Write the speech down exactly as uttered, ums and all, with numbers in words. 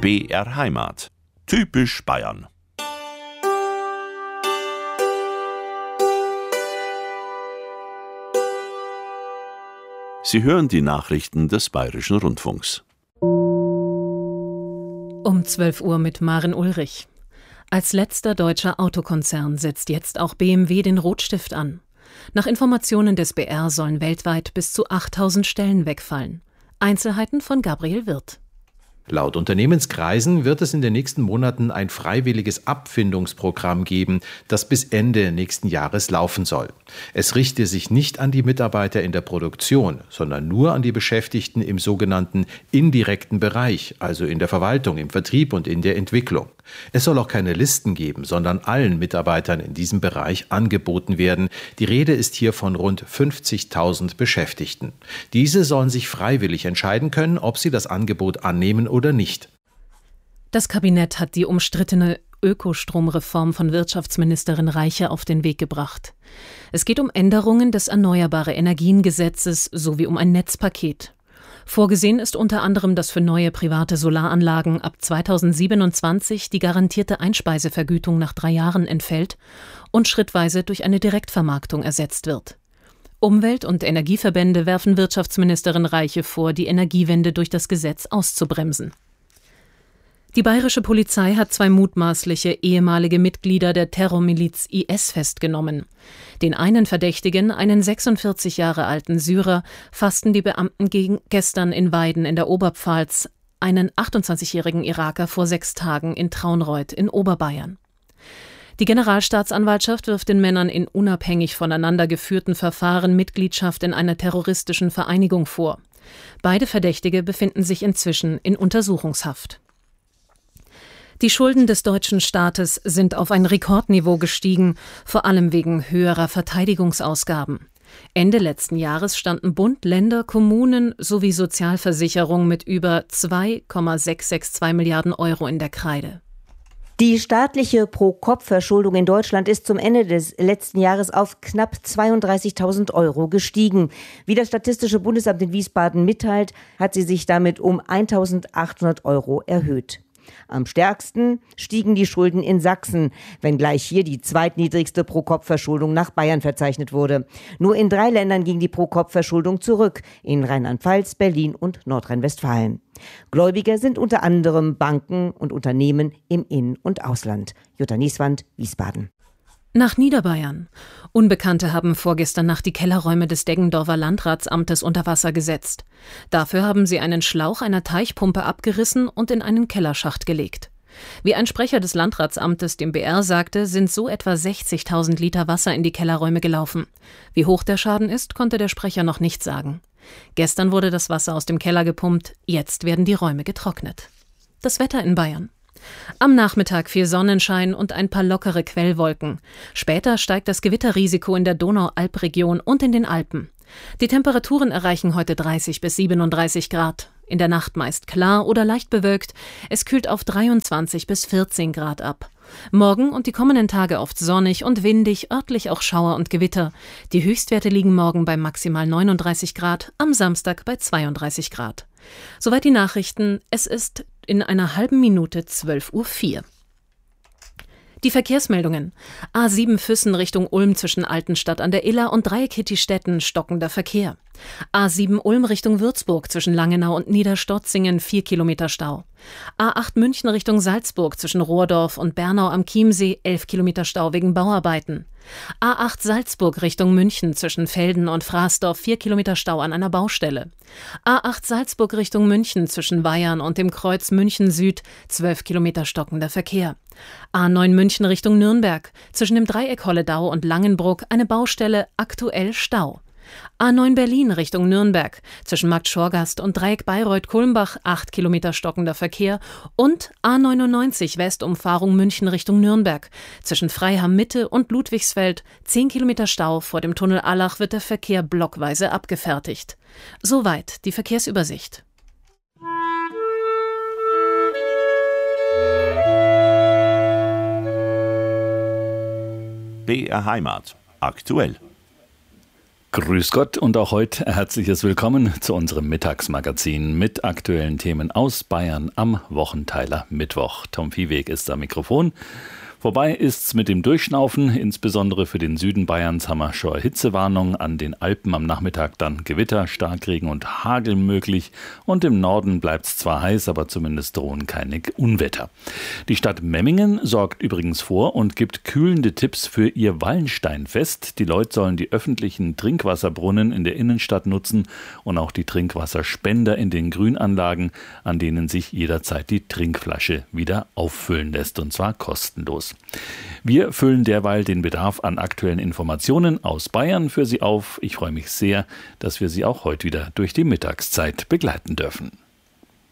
B R Heimat. Typisch Bayern. Sie hören die Nachrichten des Bayerischen Rundfunks. Um zwölf Uhr mit Maren Ulrich. Als letzter deutscher Autokonzern setzt jetzt auch B M W den Rotstift an. Nach Informationen des B R sollen weltweit bis zu achttausend Stellen wegfallen. Einzelheiten von Gabriel Wirth. Laut Unternehmenskreisen wird es in den nächsten Monaten ein freiwilliges Abfindungsprogramm geben, das bis Ende nächsten Jahres laufen soll. Es richte sich nicht an die Mitarbeiter in der Produktion, sondern nur an die Beschäftigten im sogenannten indirekten Bereich, also in der Verwaltung, im Vertrieb und in der Entwicklung. Es soll auch keine Listen geben, sondern allen Mitarbeitern in diesem Bereich angeboten werden. Die Rede ist hier von rund fünfzigtausend Beschäftigten. Diese sollen sich freiwillig entscheiden können, ob sie das Angebot annehmen oder nicht. Das Kabinett hat die umstrittene Ökostromreform von Wirtschaftsministerin Reiche auf den Weg gebracht. Es geht um Änderungen des Erneuerbare-Energien-Gesetzes sowie um ein Netzpaket. Vorgesehen ist unter anderem, dass für neue private Solaranlagen ab zweitausendsiebenundzwanzig die garantierte Einspeisevergütung nach drei Jahren entfällt und schrittweise durch eine Direktvermarktung ersetzt wird. Umwelt- und Energieverbände werfen Wirtschaftsministerin Reiche vor, die Energiewende durch das Gesetz auszubremsen. Die bayerische Polizei hat zwei mutmaßliche ehemalige Mitglieder der Terrormiliz I S festgenommen. Den einen Verdächtigen, einen sechsundvierzig Jahre alten Syrer, fassten die Beamten gegen gestern in Weiden in der Oberpfalz, einen achtundzwanzigjährigen Iraker vor sechs Tagen in Traunreut in Oberbayern. Die Generalstaatsanwaltschaft wirft den Männern in unabhängig voneinander geführten Verfahren Mitgliedschaft in einer terroristischen Vereinigung vor. Beide Verdächtige befinden sich inzwischen in Untersuchungshaft. Die Schulden des deutschen Staates sind auf ein Rekordniveau gestiegen, vor allem wegen höherer Verteidigungsausgaben. Ende letzten Jahres standen Bund, Länder, Kommunen sowie Sozialversicherung mit über zwei Komma sechshundertzweiundsechzig Milliarden Euro in der Kreide. Die staatliche Pro-Kopf-Verschuldung in Deutschland ist zum Ende des letzten Jahres auf knapp zweiunddreißigtausend Euro gestiegen. Wie das Statistische Bundesamt in Wiesbaden mitteilt, hat sie sich damit um eintausendachthundert Euro erhöht. Am stärksten stiegen die Schulden in Sachsen, wenngleich hier die zweitniedrigste Pro-Kopf-Verschuldung nach Bayern verzeichnet wurde. Nur in drei Ländern ging die Pro-Kopf-Verschuldung zurück, in Rheinland-Pfalz, Berlin und Nordrhein-Westfalen. Gläubiger sind unter anderem Banken und Unternehmen im In- und Ausland. Jutta Nieswand, Wiesbaden. Nach Niederbayern. Unbekannte haben vorgestern Nacht die Kellerräume des Deggendorfer Landratsamtes unter Wasser gesetzt. Dafür haben sie einen Schlauch einer Teichpumpe abgerissen und in einen Kellerschacht gelegt. Wie ein Sprecher des Landratsamtes dem B R sagte, sind so etwa sechzigtausend Liter Wasser in die Kellerräume gelaufen. Wie hoch der Schaden ist, konnte der Sprecher noch nicht sagen. Gestern wurde das Wasser aus dem Keller gepumpt, jetzt werden die Räume getrocknet. Das Wetter in Bayern. Am Nachmittag viel Sonnenschein und ein paar lockere Quellwolken. Später steigt das Gewitterrisiko in der Donau-Alp-Region und in den Alpen. Die Temperaturen erreichen heute dreißig bis siebenunddreißig Grad. In der Nacht meist klar oder leicht bewölkt. Es kühlt auf dreiundzwanzig bis vierzehn Grad ab. Morgen und die kommenden Tage oft sonnig und windig, örtlich auch Schauer und Gewitter. Die Höchstwerte liegen morgen bei maximal neununddreißig Grad, am Samstag bei zweiunddreißig Grad. Soweit die Nachrichten. Es ist in einer halben Minute zwölf Uhr vier. Die Verkehrsmeldungen. A sieben Füssen Richtung Ulm zwischen Altenstadt an der Iller und Dreieck-Hittistetten stockender Verkehr. A sieben Ulm Richtung Würzburg zwischen Langenau und Niederstotzingen vier Kilometer Stau. A acht München Richtung Salzburg zwischen Rohrdorf und Bernau am Chiemsee elf Kilometer Stau wegen Bauarbeiten. A acht Salzburg Richtung München zwischen Velden und Fraßdorf vier Kilometer Stau an einer Baustelle. A acht Salzburg Richtung München zwischen Weyarn und dem Kreuz München Süd zwölf Kilometer stockender Verkehr. A neun München Richtung Nürnberg zwischen dem Dreieck Holledau und Langenbruck eine Baustelle, aktuell Stau. A neun Berlin Richtung Nürnberg zwischen Markt Schorgast und Dreieck Bayreuth-Kulmbach acht Kilometer stockender Verkehr und A neunundneunzig Westumfahrung München Richtung Nürnberg zwischen Freiham Mitte und Ludwigsfeld zehn Kilometer Stau. Vor dem Tunnel Allach wird der Verkehr blockweise abgefertigt. Soweit die Verkehrsübersicht. B R Heimat. Aktuell. Grüß Gott und auch heute herzliches Willkommen zu unserem Mittagsmagazin mit aktuellen Themen aus Bayern am Wochenteiler Mittwoch. Tom Viehweg ist am Mikrofon. Vorbei ist's mit dem Durchschnaufen, insbesondere für den Süden Bayerns haben wir schon Hitzewarnung, an den Alpen am Nachmittag dann Gewitter, Starkregen und Hagel möglich und im Norden bleibt's zwar heiß, aber zumindest drohen keine Unwetter. Die Stadt Memmingen sorgt übrigens vor und gibt kühlende Tipps für ihr Wallensteinfest. Die Leute sollen die öffentlichen Trinkwasserbrunnen in der Innenstadt nutzen und auch die Trinkwasserspender in den Grünanlagen, an denen sich jederzeit die Trinkflasche wieder auffüllen lässt, und zwar kostenlos. Wir füllen derweil den Bedarf an aktuellen Informationen aus Bayern für Sie auf. Ich freue mich sehr, dass wir Sie auch heute wieder durch die Mittagszeit begleiten dürfen.